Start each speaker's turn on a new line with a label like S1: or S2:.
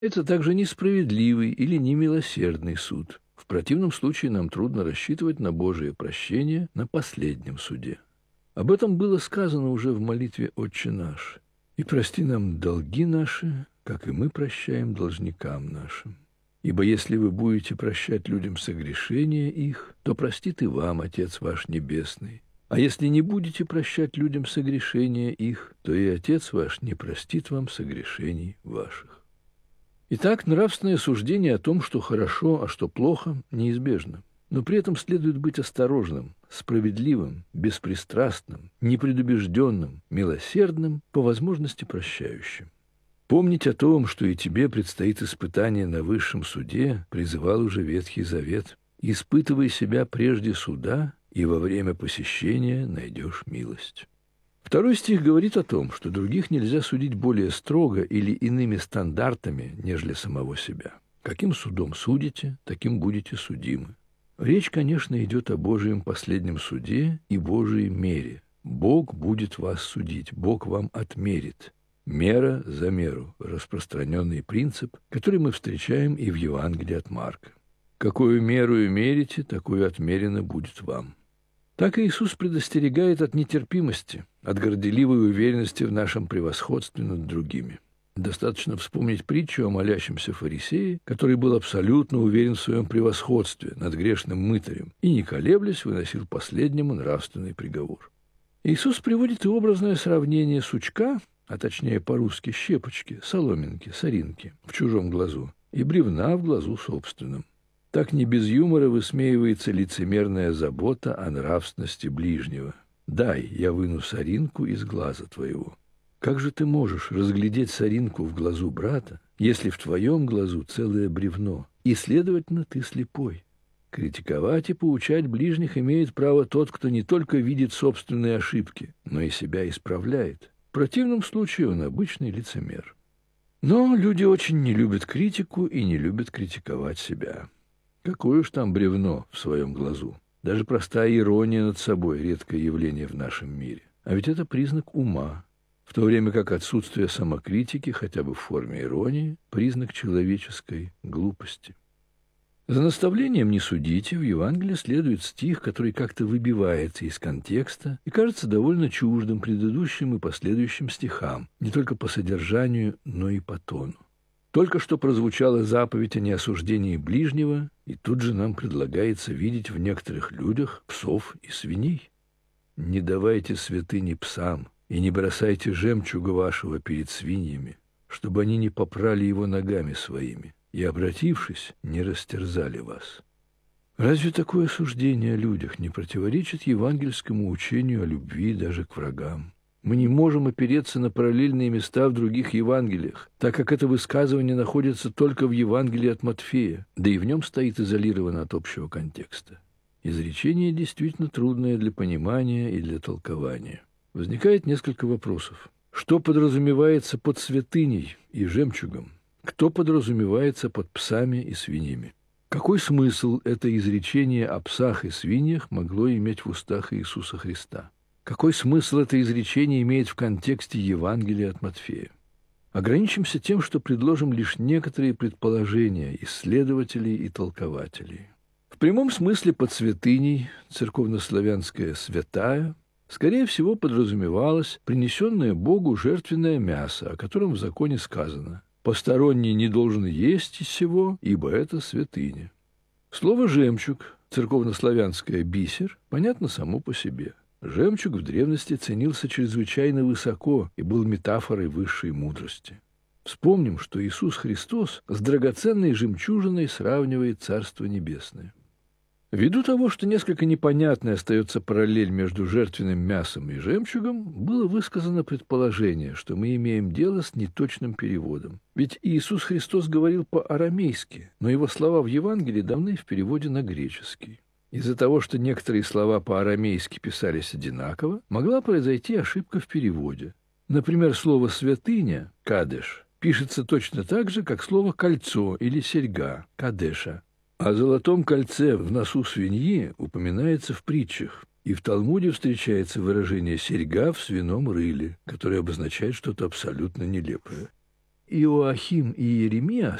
S1: Это также несправедливый или немилосердный суд. В противном случае нам трудно рассчитывать на Божие прощение на последнем суде. Об этом было сказано уже в молитве «Отче наш». «И прости нам долги наши, как и мы прощаем должникам нашим. Ибо если вы будете прощать людям согрешения их, то простит и вам Отец ваш Небесный. А если не будете прощать людям согрешения их, то и Отец ваш не простит вам согрешений ваших». Итак, нравственное суждение о том, что хорошо, а что плохо, неизбежно. Но при этом следует быть осторожным, справедливым, беспристрастным, непредубежденным, милосердным, по возможности прощающим. Помнить о том, что и тебе предстоит испытание на высшем суде, призывал уже Ветхий Завет. «Испытывай себя прежде суда, и во время посещения найдешь милость». Второй стих говорит о том, что других нельзя судить более строго или иными стандартами, нежели самого себя. Каким судом судите, таким будете судимы. Речь, конечно, идет о Божьем последнем суде и Божьей мере. Бог будет вас судить, Бог вам отмерит. Мера за меру – распространенный принцип, который мы встречаем и в Евангелии от Марка. Какую меру мерите, такую отмерено будет вам. Так и Иисус предостерегает от нетерпимости, от горделивой уверенности в нашем превосходстве над другими. Достаточно вспомнить притчу о молящемся фарисее, который был абсолютно уверен в своем превосходстве над грешным мытарем и, не колеблясь, выносил последнему нравственный приговор. Иисус приводит и образное сравнение сучка, а точнее по-русски щепочки, соломинки, соринки в чужом глазу и бревна в глазу собственном. Так не без юмора высмеивается лицемерная забота о нравственности ближнего. «Дай, я выну соринку из глаза твоего». Как же ты можешь разглядеть соринку в глазу брата, если в твоем глазу целое бревно, и, следовательно, ты слепой? Критиковать и поучать ближних имеет право тот, кто не только видит собственные ошибки, но и себя исправляет. В противном случае он обычный лицемер. Но люди очень не любят критику и не любят критиковать себя. Какое уж там бревно в своем глазу. Даже простая ирония над собой – редкое явление в нашем мире. А ведь это признак ума, в то время как отсутствие самокритики, хотя бы в форме иронии, признак человеческой глупости. За наставлением «не судите» в Евангелии следует стих, который как-то выбивается из контекста и кажется довольно чуждым предыдущим и последующим стихам, не только по содержанию, но и по тону. Только что прозвучала заповедь о неосуждении ближнего, и тут же нам предлагается видеть в некоторых людях псов и свиней. «Не давайте святыни псам, и не бросайте жемчуга вашего перед свиньями, чтобы они не попрали его ногами своими, и, обратившись, не растерзали вас». Разве такое суждение о людях не противоречит евангельскому учению о любви даже к врагам? Мы не можем опереться на параллельные места в других Евангелиях, так как это высказывание находится только в Евангелии от Матфея, да и в нем стоит изолированно от общего контекста. Изречение действительно трудное для понимания и для толкования. Возникает несколько вопросов. Что подразумевается под святыней и жемчугом? Кто подразумевается под псами и свиньями? Какой смысл это изречение о псах и свиньях могло иметь в устах Иисуса Христа? Какой смысл это изречение имеет в контексте Евангелия от Матфея? Ограничимся тем, что предложим лишь некоторые предположения исследователей и толкователей. В прямом смысле под святыней, церковнославянское «святая», скорее всего, подразумевалось принесенное Богу жертвенное мясо, о котором в законе сказано: «Посторонний не должен есть из сего, ибо это святыня». Слово «жемчуг», церковнославянское «бисер», понятно само по себе. Жемчуг в древности ценился чрезвычайно высоко и был метафорой высшей мудрости. Вспомним, что Иисус Христос с драгоценной жемчужиной сравнивает Царство Небесное. Ввиду того, что несколько непонятной остается параллель между жертвенным мясом и жемчугом, было высказано предположение, что мы имеем дело с неточным переводом. Ведь Иисус Христос говорил по-арамейски, но его слова в Евангелии даны в переводе на греческий. Из-за того, что некоторые слова по-арамейски писались одинаково, могла произойти ошибка в переводе. Например, слово «святыня» – «кадеш» пишется точно так же, как слово «кольцо» или «серьга» – «кадеша». О золотом кольце в носу свиньи упоминается в притчах, и в Талмуде встречается выражение «серьга в свином рыле», которое обозначает что-то абсолютно нелепое. Иоахим и Иеремия